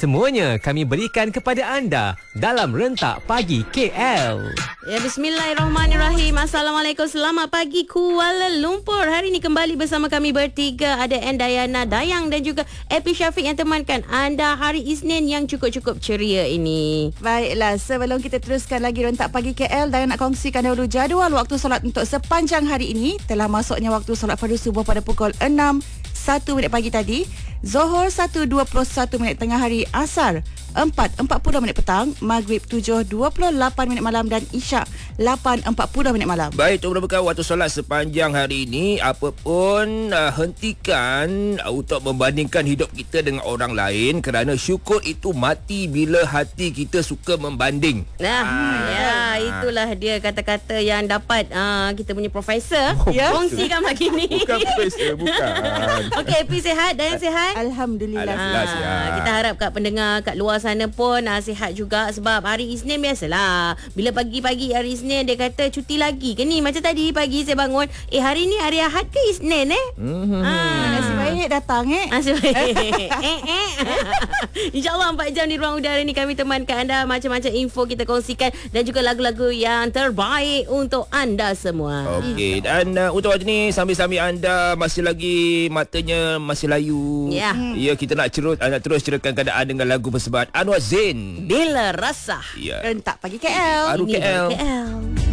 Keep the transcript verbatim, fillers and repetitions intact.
Semuanya kami berikan kepada anda dalam Rentak Pagi K L. Ya, bismillahirrahmanirrahim. Assalamualaikum. Selamat pagi Kuala Lumpur. Hari ini kembali bersama kami bertiga. Ada N Dayana Dayang dan juga Epi Syafiq yang temankan anda hari Isnin yang cukup-cukup ceria ini. Baiklah, sebelum kita teruskan lagi Rentak Pagi K L, Dayang nak kongsikan dahulu jadual waktu solat untuk sepanjang hari ini. Telah masuknya waktu solat fardu subuh pada pukul enam satu minit pagi tadi, Zohor satu dua puluh satu minit tengah hari, Asar empat empat puluh minit petang, Maghrib tujuh dua puluh lapan minit malam dan Isyak lapan empat puluh minit malam. Baik, itu merupakan waktu solat sepanjang hari ini. Apapun uh, hentikan uh, untuk membandingkan hidup kita dengan orang lain, kerana syukur itu mati bila hati kita suka membanding. Nah, ah. ya, itulah dia kata-kata yang dapat uh, kita punya profesor Oh, ya, kongsikan pagi ni. Bukan profesor, bukan. Okey, Epi sihat, Dayang sihat? Alhamdulillah. Alhamdulillah Ah, sihat. kita harap kat pendengar kat luar sana pun uh, sihat juga, sebab hari Isnin biasalah. Bila pagi-pagi hari Isnin dia kata cuti lagi ke ni. Macam tadi pagi saya bangun, eh hari ni hari Ahad ke Isnin eh? Mm-hmm. Ah, Nasib baik datang eh. Nasib baik. eh eh. InsyaAllah empat jam di ruang udara ni kami temankan anda, macam-macam info kita kongsikan dan juga lagu-lagu yang terbaik untuk anda semua. Okey, dan uh, untuk hari ni sambil-sambil anda masih lagi matanya masih layu. Ya. Ya, kita nak cerut nak terus ceritakan keadaan dengan lagu persembahan Anwar Zain. Bila rasa Ya. Rentak Pagi K L. Baru ini K L. K L.